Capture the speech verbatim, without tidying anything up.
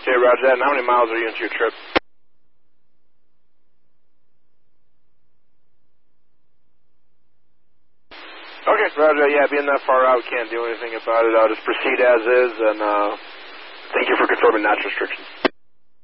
Okay, roger that. And how many miles are you into your trip? Okay, roger. Yeah, being that far out, can't do anything about it. I'll just proceed as is, and uh, thank you for confirming notch restrictions.